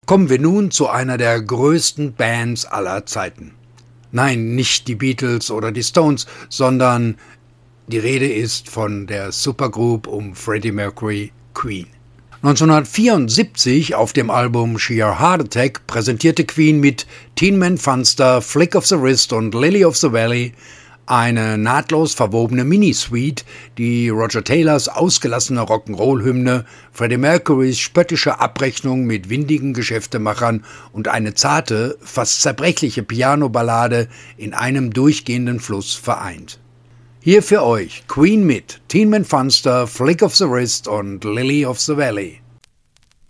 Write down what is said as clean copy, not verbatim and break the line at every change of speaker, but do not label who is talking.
Kommen wir nun zu einer der größten Bands aller Zeiten. Nein, nicht die Beatles oder die Stones, sondern die Rede ist von der Supergroup um Freddie Mercury, Queen. 1974 auf dem Album Sheer Heart Attack präsentierte Queen mit Tin Man Funster, Flick of the Wrist und Lily of the Valley eine nahtlos verwobene Minisuite, die Roger Taylors ausgelassene Rock'n'Roll-Hymne, Freddie Mercurys spöttische Abrechnung mit windigen Geschäftemachern und eine zarte, fast zerbrechliche Piano-Ballade in einem durchgehenden Fluss vereint. Hier für euch Queen mit Tin Man Funster, Flick of the Wrist und Lily of the Valley.